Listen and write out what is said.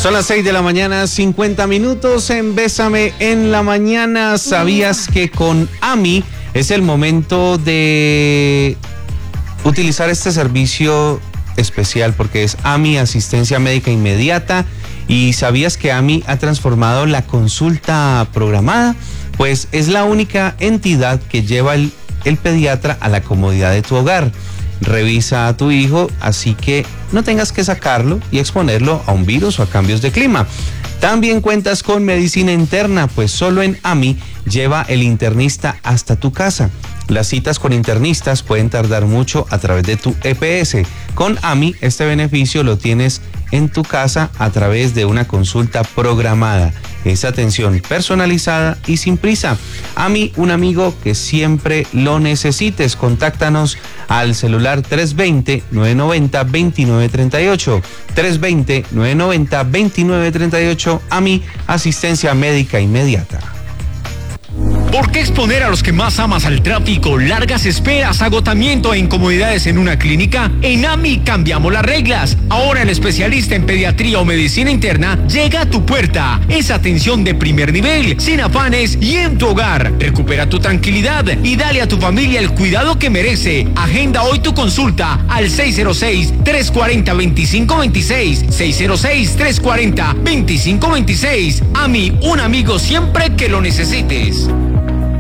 Son las 6 de la mañana, 50 minutos en Bésame en la Mañana. ¿Sabías que con AMI es el momento de utilizar este servicio especial? Porque es AMI Asistencia Médica Inmediata. ¿Y sabías que AMI ha transformado la consulta programada? Pues es la única entidad que lleva el pediatra a la comodidad de tu hogar. Revisa a tu hijo, así que no tengas que sacarlo y exponerlo a un virus o a cambios de clima. También cuentas con medicina interna, pues solo en AMI lleva el internista hasta tu casa. Las citas con internistas pueden tardar mucho a través de tu EPS. Con AMI, este beneficio lo tienes en tu casa a través de una consulta programada. Es atención personalizada y sin prisa. AMI, un amigo que siempre lo necesites. Contáctanos al celular 320-990-2938. 320-990-2938. AMI, Asistencia Médica Inmediata. ¿Por qué exponer a los que más amas al tráfico, largas esperas, agotamiento e incomodidades en una clínica? En AMI cambiamos las reglas. Ahora el especialista en pediatría o medicina interna llega a tu puerta. Es atención de primer nivel, sin afanes y en tu hogar. Recupera tu tranquilidad y dale a tu familia el cuidado que merece. Agenda hoy tu consulta al 606-340-2526. 606-340-2526. AMI, un amigo siempre que lo necesites.